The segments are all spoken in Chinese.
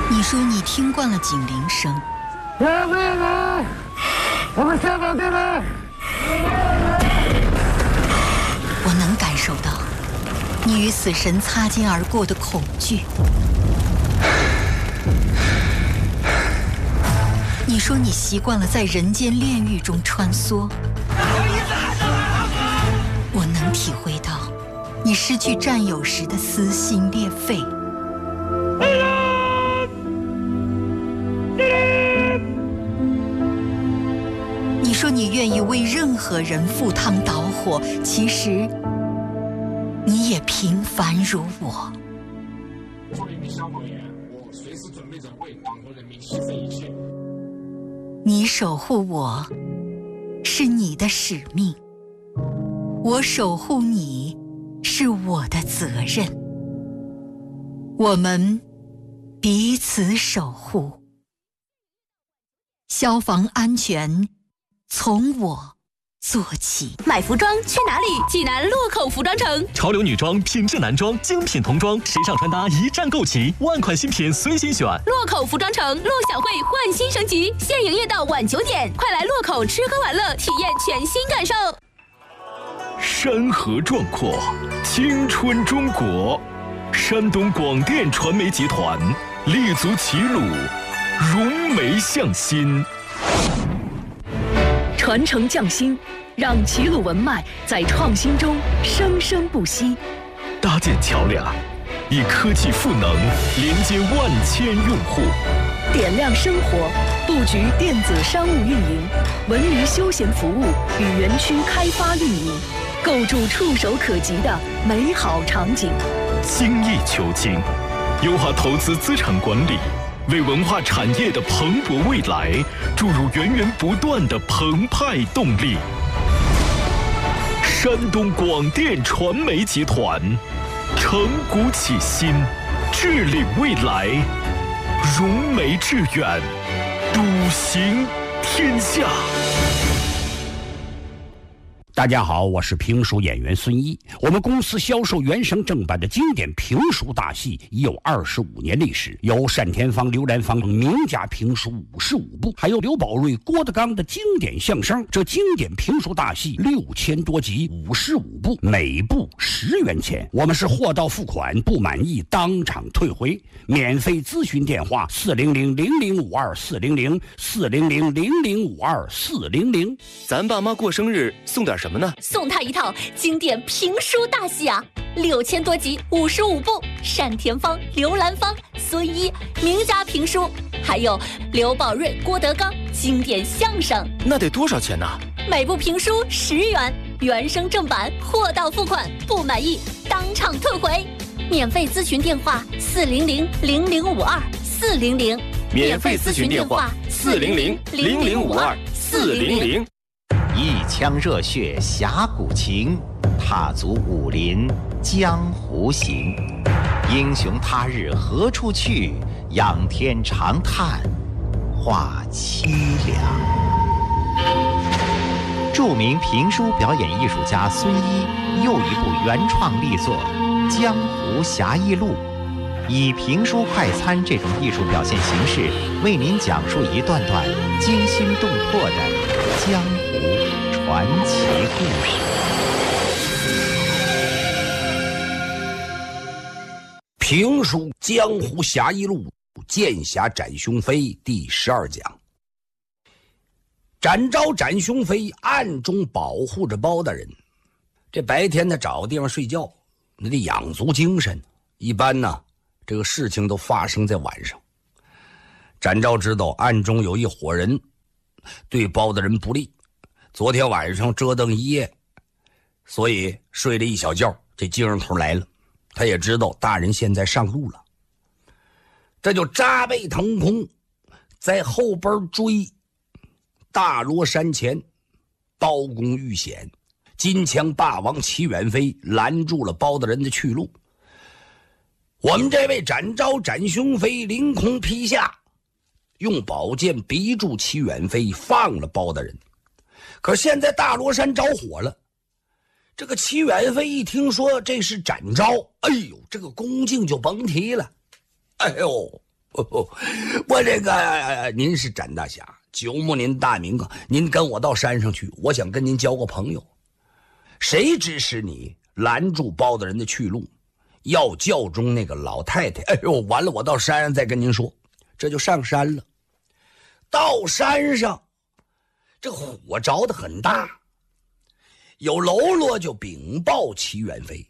你说你听惯了警铃声， 我们下岗电来。 我能感受到你与死神擦肩而过的恐惧。你说你习惯了在人间炼狱中穿梭，我能体会到你失去战友时的撕心裂肺。你说你愿意为任何人赴汤蹈火，其实你也平凡如我。 作为一名消防员，我随时准备着为党和人民牺牲一切。 你守护我，是你的使命；我守护你，是我的责任。我们彼此守护，消防安全从我做起。 买服装去哪里？济南洛口服装城。 潮流女装、品质男装、精品童装、时尚穿搭一站购齐，万款新品随心选。 洛口服装城陆小慧焕新升级，现营业到晚9点，快来洛口吃喝玩乐，体验全新感受。 山河壮阔，青春中国。山东广电传媒集团立足齐鲁，融媒向心， 传承匠心，让齐鲁文脉在创新中生生不息。 搭建桥梁，以科技赋能连接万千用户， 点亮生活，布局电子商务运营、文娱休闲服务与园区开发运营，构筑触手可及的美好场景。 精益求精，优化投资资产管理，为文化产业的蓬勃未来注入源源不断的澎湃动力。山东广电传媒集团，承古启新，致力未来，融媒致远，笃行天下。 大家好，我是评书演员孙一。我们公司销售原声正版的经典评书大戏已有25年历史，有单田芳、刘兰芳名家评书55部，还有刘宝瑞、郭德纲的经典相声。这经典评书大戏6000多集，55部，每部10元钱。我们是货到付款，不满意当场退回。免费咨询电话400-0052-400，400-0052-400。 咱爸妈过生日送点什么呢？ 送他一套经典评书大戏啊，6000多集，55部，单田芳、刘兰芳、孙一名家评书，还有刘宝瑞、郭德纲经典相声。 那得多少钱呢？ 每部评书10元，原声正版，货到付款，不满意当场退回。免费咨询电话400-0052-400， 免费咨询电话400-0052-400。 一腔热血侠骨情，踏足武林江湖行。英雄他日何处去？仰天长叹话凄凉。著名评书表演艺术家孙一又一部原创力作《江湖侠义录》，以评书快餐这种艺术表现形式，为您讲述一段段惊心动魄的江湖传奇故事。 评书《江湖侠义录》，剑侠斩雄飞第12讲。展昭斩雄飞暗中保护着包大人，这白天他找个地方睡觉，那得养足精神。一般呢，这个事情都发生在晚上。展昭知道暗中有一伙人对包大人不利，昨天晚上折腾一夜，所以睡了一小觉，这精神头来了。他也知道大人现在上路了，这就扎背腾空在后边追。大罗山前，包公遇险，金枪霸王齐远飞拦住了包大人的去路。我们这位展昭斩雄飞凌空劈下，用宝剑逼住齐远飞，放了包大人。可现在大罗山着火了，这个齐远飞一听说这是展昭，哎呦，这个恭敬就甭提了。哎呦， 我这个您是展大侠，久慕您大名啊，您跟我到山上去，我想跟您交个朋友。谁指使你拦住包大人的去路，要教中那个老太太？哎呦，完了，我到山上再跟您说。这就上山了。到山上，这火着得很大，有喽啰就禀报齐远飞：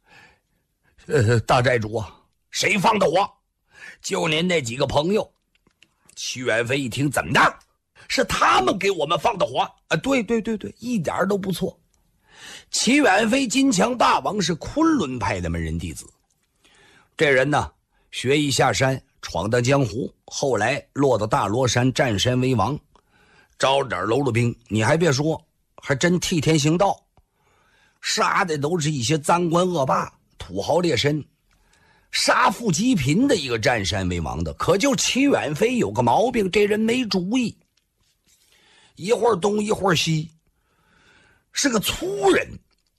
大寨主啊，谁放的火？就您那几个朋友。齐远飞一听，怎么的？是他们给我们放的火啊？对，一点都不错。齐远飞金枪霸王是昆仑派的门人弟子，这人呢，学艺下山，闯荡江湖，后来落到大罗山占山为王，招了点喽啰兵。你还别说，还真替天行道，杀的都是一些赃官恶霸、土豪劣绅，杀富济贫的一个占山为王的。可就齐远飞有个毛病，这人没主意，一会儿东一会儿西，是个粗人。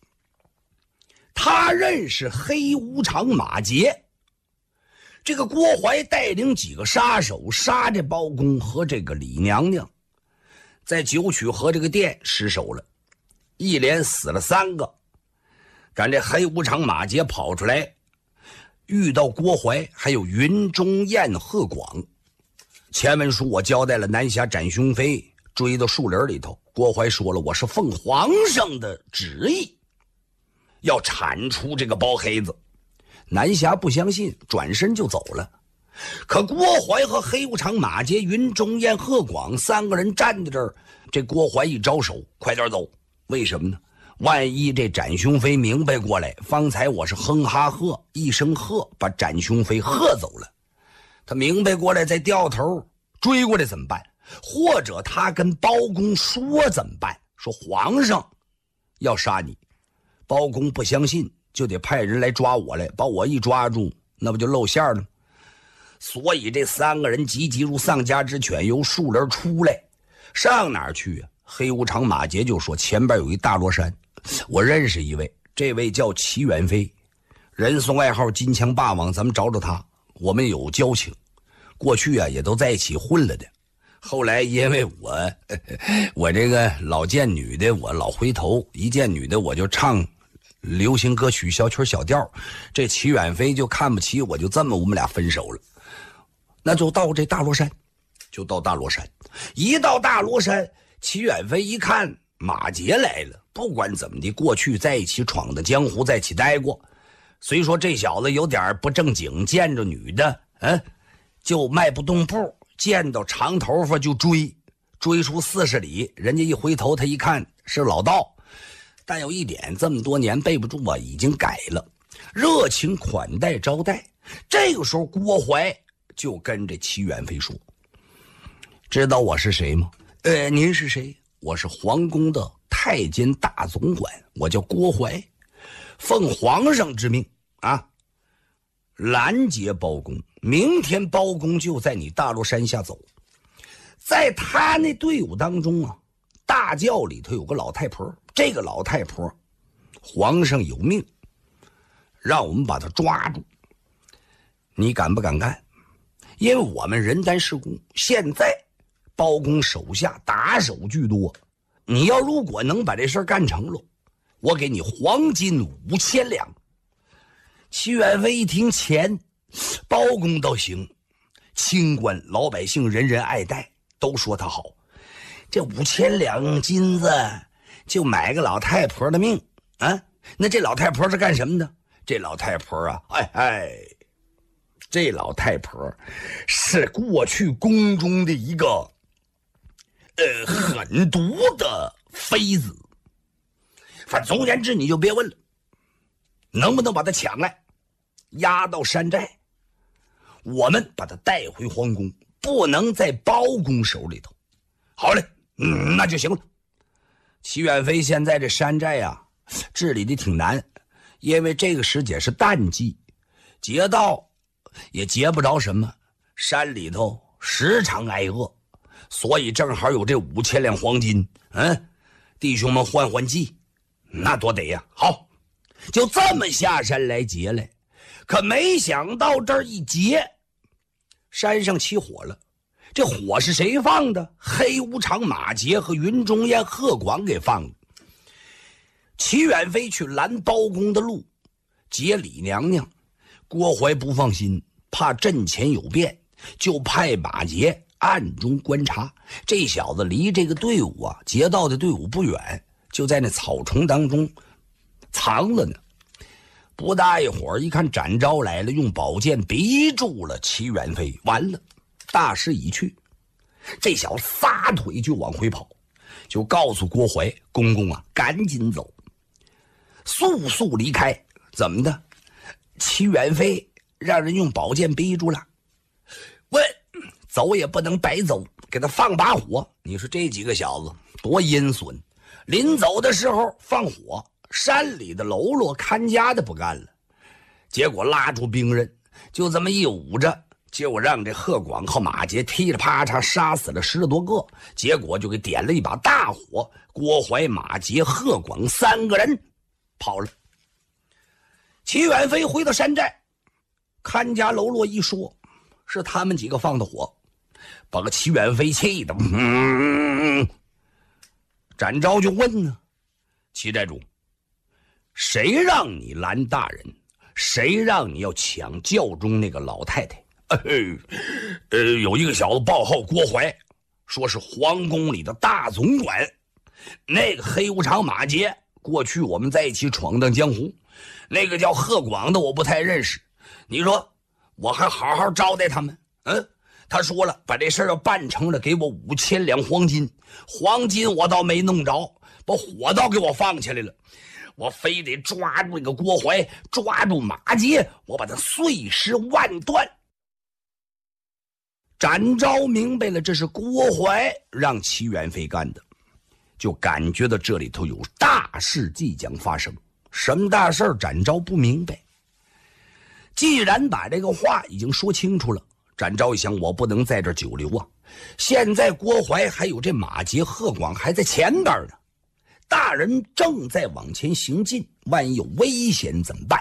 他认识黑无常马杰，这个郭淮带领几个杀手杀这包公和这个李娘娘，在九曲河这个店失手了，一连死了3个。赶这黑无常马杰跑出来，遇到郭淮还有云中燕贺广。前文书我交代了南侠斩雄飞追到树林里头，郭淮说了，我是奉皇上的旨意要铲除这个包黑子。南侠不相信，转身就走了。可郭淮和黑无常马杰、云中燕贺广3个人站在这儿，这郭淮一招手，快点走。为什么呢？万一这展雄飞明白过来，方才我是哼哈喝一声喝，把展雄飞喝走了，他明白过来再掉头追过来怎么办？或者他跟包公说怎么办？说皇上要杀你，包公不相信，就得派人来抓我来，把我一抓住，那不就露馅了吗？所以这3个人急如丧家之犬，由树林出来，上哪儿去啊？黑无常马杰就说，前边有一大罗山，我认识一位，这位叫齐远飞，人送外号金枪霸王，咱们找找他，我们有交情，过去啊也都在一起混了的。后来因为我这个老见女的，我老回头，一见女的我就唱流行歌曲小曲小调，这齐远飞就看不起我，就这么我们俩分手了。那就到这大罗山，一到大罗山，齐远飞一看马杰来了，不管怎么的，过去在一起闯的江湖，在一起待过，虽说这小子有点不正经，见着女的就迈不动步，见到长头发就追出40里，人家一回头他一看是老道，但有一点这么多年背不住啊，已经改了，热情款待招待。这个时候郭淮就跟这齐远飞说，知道我是谁吗？您是谁？我是皇宫的太监大总管，我叫郭淮，奉皇上之命啊，拦截包公，明天包公就在你大罗山下走。在他那队伍当中啊，大轿里头有个老太婆，这个老太婆皇上有命让我们把她抓住，你敢不敢干？因为我们人单势孤，现在包公手下打手巨多，你要如果能把这事干成了，我给你黄金5000两。齐远飞一听钱，包公倒行，清官老百姓人人爱戴，都说他好，这5000两金子就买个老太婆的命啊！那这老太婆是干什么的？这老太婆啊，这老太婆是过去宫中的一个狠毒的妃子。反正总而言之，你就别问了，能不能把她抢来，押到山寨，我们把她带回皇宫，不能在包公手里头。好嘞，那就行了。齐远飞现在这山寨啊，治理的挺难，因为这个时节是淡季，劫道也劫不着什么，山里头时常挨饿，所以正好有这5000两黄金，弟兄们换换季，那多得呀。好，就这么下山来劫来，可没想到这儿一劫， 山上起火了。这火是谁放的？黑无常、马杰和云中燕、贺广给放的。齐远飞去拦包公的路，接李娘娘。郭淮不放心，怕阵前有变，就派马杰暗中观察。这小子离这个队伍啊，劫道的队伍不远，就在那草丛当中藏了呢。不大一会儿，一看展昭来了，用宝剑逼住了齐远飞。完了，大势已去。这小子撒腿就往回跑，就告诉郭淮：“公公啊，赶紧走，速速离开。”怎么的？齐远飞让人用宝剑逼住了。问，走也不能白走，给他放把火。你说这几个小子多阴损！临走的时候放火，山里的喽啰看家的不干了，结果拉住兵刃，就这么一捂着，就让这贺广和马杰噼里啪嚓杀死了10多个，结果就给点了一把大火。郭淮、马杰、贺广3个人跑了。齐远飞回到山寨，看家喽啰一说是他们几个放的火，把个齐远飞气的。展昭就问呢：“齐寨主，谁让你拦大人？谁让你要抢教中那个老太太？”有一个小子报号郭淮，说是皇宫里的大总管。那个黑无常马杰，过去我们在一起闯荡江湖。那个叫贺广的我不太认识，你说我还好好招待他们？他说了，把这事要办成了，给我5000两黄金。黄金我倒没弄着，把火倒给我放起来了。我非得抓住这个郭淮，抓住马杰，我把他碎尸万段。展昭明白了，这是郭淮让齐远飞干的，就感觉到这里头有大事即将发生。什么大事展昭不明白。既然把这个话已经说清楚了，展昭一想，我不能在这久留啊。现在郭淮还有这马杰、贺广还在前边呢，大人正在往前行进，万一有危险怎么办？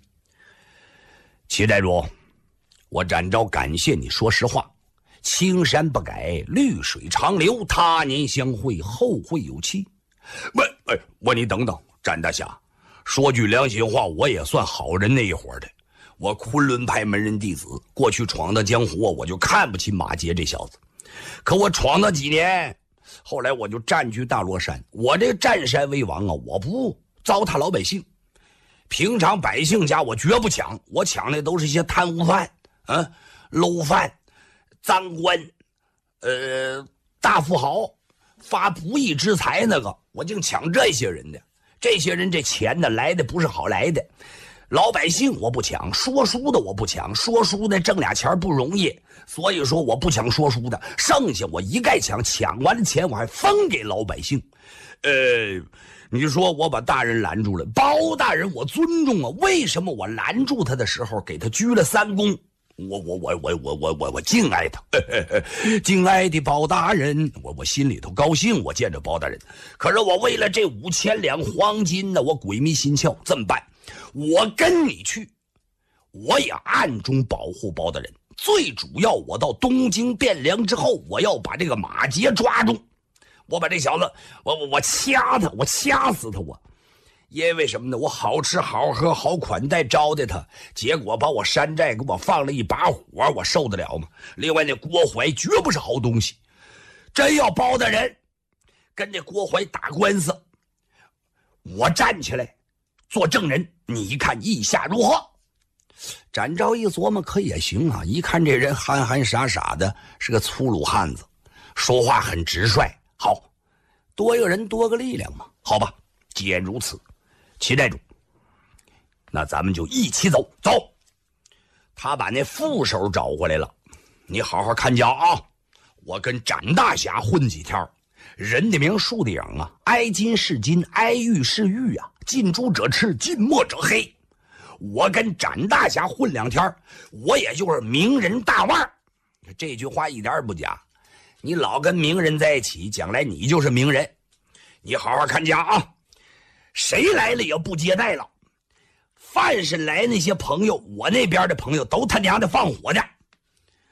齐寨主，我展昭感谢你说实话。青山不改，绿水长流，他年相会，后会有期。我你等等，展大侠，说句良心话，我也算好人那一伙的。我昆仑派门人弟子，过去闯荡江湖，我就看不起马杰这小子。可我闯荡几年，后来我就占据大罗山，我这占山为王啊，我不糟蹋老百姓。平常百姓家我绝不抢，我抢的都是一些贪污犯、漏犯、赃官、大富豪发不义之财那个，我净抢这些人的。这些人这钱呢来的不是好来的。老百姓我不抢，说书的我不抢，说书的挣俩钱不容易，所以说我不抢说书的，剩下我一概抢，抢完了钱我还分给老百姓。你说我把大人拦住了，包大人我尊重啊，为什么我拦住他的时候给他鞠了3躬？我敬爱他，敬爱的包大人，我心里头高兴，我见着包大人。可是我为了这5000两黄金呢，我鬼迷心窍，这么办？我跟你去，我也暗中保护包大人。最主要，我到东京汴梁之后，我要把这个马杰抓住，我把这小子，我掐他，我掐死他我。因为什么呢？我好吃好喝好款待招待他，结果把我山寨给我放了一把火，我受得了吗？另外那郭淮绝不是好东西，真要包大人跟这郭淮打官司，我站起来做证人，你看意下如何？展昭一琢磨，可也行啊，一看这人憨憨傻傻的，是个粗鲁汉子，说话很直率，好，多一个人多个力量嘛，好吧，既然如此，齐寨主，那咱们就一起走。他把那副手找过来了，你好好看家啊，我跟展大侠混几天，人的名树的影啊，挨金是金，挨玉是玉啊，近朱者赤，近墨者黑。我跟展大侠混2天，我也就是名人大腕。这句话一点不假，你老跟名人在一起，将来你就是名人。你好好看家啊，谁来了也不接待了。凡是来那些朋友，我那边的朋友都他娘的放火的。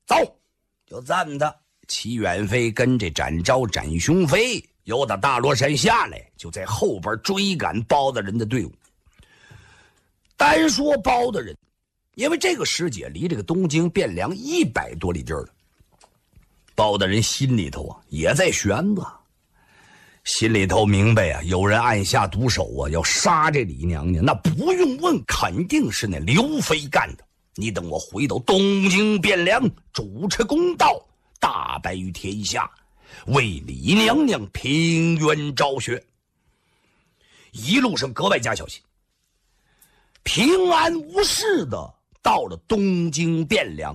走，就这么的。齐远飞跟这展昭、展雄飞由打大罗山下来，就在后边追赶包大人的队伍。单说包大人，因为这个时节离这个东京汴梁100多里地儿了，包大人心里头也在悬着，心里头明白有人暗下毒手要杀这李娘娘，那不用问，肯定是那刘飞干的。你等我回到东京汴梁，主持公道，大白于天下，为李娘娘平冤昭雪。一路上格外加小心，平安无事的到了东京汴梁。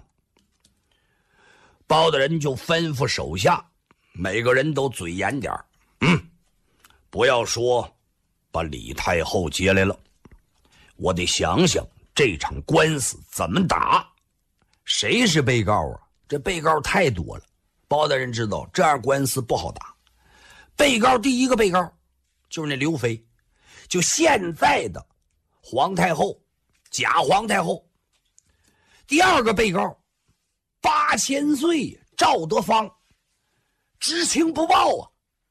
包大人就吩咐手下每个人都嘴严点不要说把李太后接来了，我得想想这场官司怎么打。谁是被告啊？这被告太多了，包大人知道这样官司不好打。被告第一个被告就是那刘飞，就现在的皇太后，假皇太后。第二个被告8000岁赵德芳，知情不报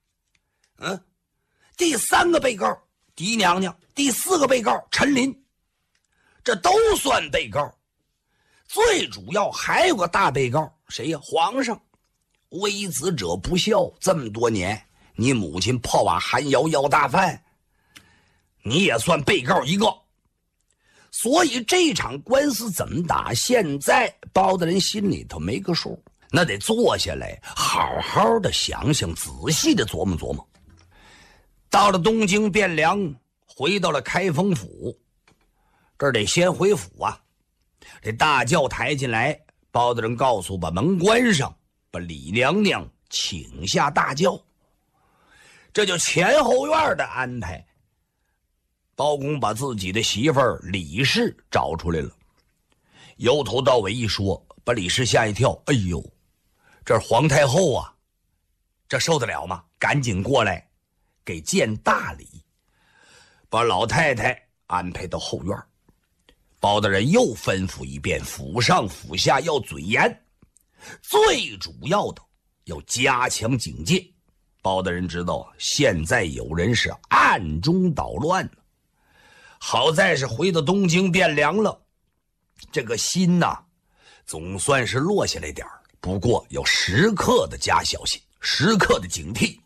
第三个被告狄娘娘，第四个被告陈琳，这都算被告。最主要还有个大被告，谁呀？皇上。微子者不孝，这么多年你母亲泡碗寒窑要大饭，你也算被告一个。所以这场官司怎么打，现在包大人心里头没个数，那得坐下来好好的想想，仔细的琢磨琢磨。到了东京汴梁，回到了开封府，这儿得先回府啊。这大轿抬进来，包大人告诉把门关上，把李娘娘请下大轿。这就前后院的安排。包公把自己的媳妇儿李氏找出来了，由头到尾一说，把李氏吓一跳。哎呦，这是皇太后啊，这受得了吗？赶紧过来给见大礼，把老太太安排到后院。包大人又吩咐一遍，府上府下要嘴严，最主要的要加强警戒。包大人知道现在有人是暗中捣乱，好在是回到东京汴梁了，这个心总算是落下来点儿，不过要时刻的加小心，时刻的警惕。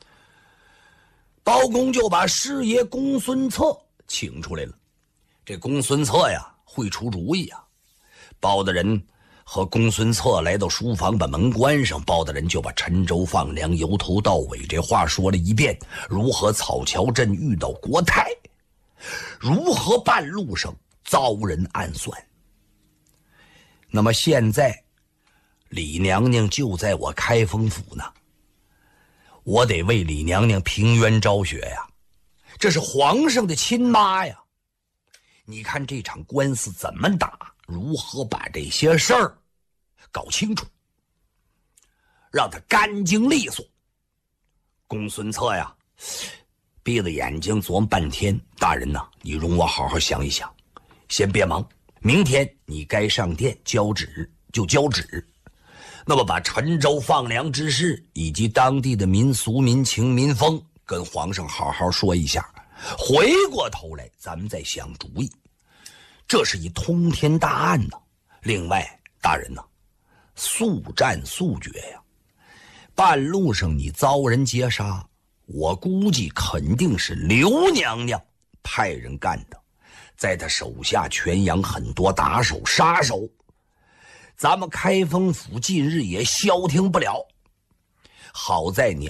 包公就把师爷公孙策请出来了。这公孙策会出主意包大人和公孙策来到书房，把门关上，包大人就把陈州放粮由头到尾这话说了一遍，如何草桥镇遇到国泰，如何半路上遭人暗算。那么现在李娘娘就在我开封府呢，我得为李娘娘平冤昭雪呀，这是皇上的亲妈呀。你看这场官司怎么打，如何把这些事儿搞清楚，让它干净利索。公孙策闭着眼睛琢磨半天，大人你容我好好想一想，先别忙，明天你该上殿交旨就交旨。那么把陈州放粮之事以及当地的民俗民情民风跟皇上好好说一下，回过头来咱们再想主意，这是一通天大案另外大人速战速决呀，半路上你遭人劫杀，我估计肯定是刘娘娘派人干的，在她手下全养很多打手杀手，咱们开封府近日也消停不了。好在你